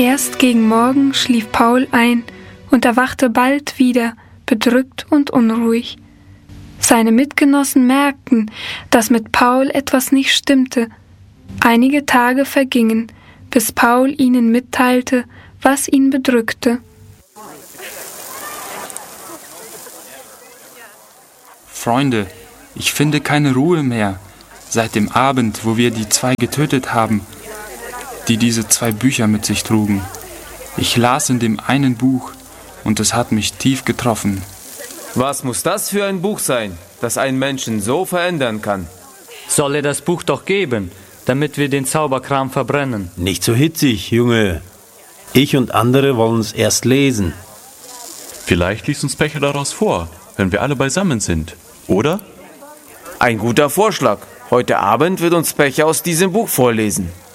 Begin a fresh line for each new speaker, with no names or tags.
Erst gegen Morgen schlief Paul ein und erwachte bald wieder, bedrückt und unruhig. Seine Mitgenossen merkten, dass mit Paul etwas nicht stimmte. Einige Tage vergingen, bis Paul ihnen mitteilte, was ihn bedrückte.
Freunde, ich finde keine Ruhe mehr, seit dem Abend, wo wir die 2 getötet haben, die diese 2 Bücher mit sich trugen. Ich las in dem einen Buch und es hat mich tief getroffen.
Was muss das für ein Buch sein, das einen Menschen so verändern kann?
Soll er das Buch doch geben, damit wir den Zauberkram verbrennen?
Nicht so hitzig, Junge. Ich und andere wollen es erst lesen.
Vielleicht liest uns Pecher daraus vor, wenn wir alle beisammen sind, oder?
Ein guter Vorschlag. Heute Abend wird uns Pecher aus diesem Buch vorlesen.